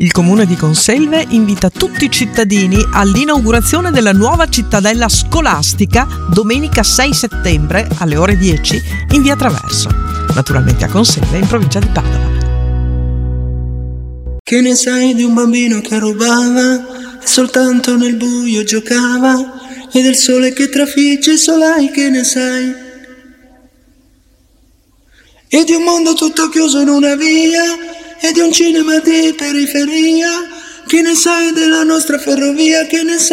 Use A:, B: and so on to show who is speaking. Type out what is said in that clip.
A: Il comune di Conselve invita tutti i cittadini all'inaugurazione della nuova cittadella scolastica domenica 6 settembre alle ore 10 in via Traverso, naturalmente a Conselve in provincia di Padova.
B: Che ne sai di un bambino che rubava e soltanto nel buio giocava, e del sole che trafigge i solai, che ne sai? E di un mondo tutto chiuso in una via, e di un cinema di periferia, che ne sai della nostra ferrovia, che ne sai?